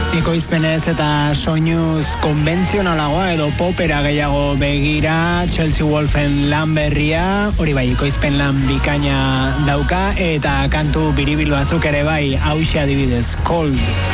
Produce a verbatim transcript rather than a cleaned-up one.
Ekoizpenez eta soinuz konbentzionalagoa edo popera gehiago begira, Chelsea Wolfen lan berria, hori bai, ekoizpen lan bikaina dauka, eta kantu biribil batzuk ere bai, hauxe adibidez, Cold.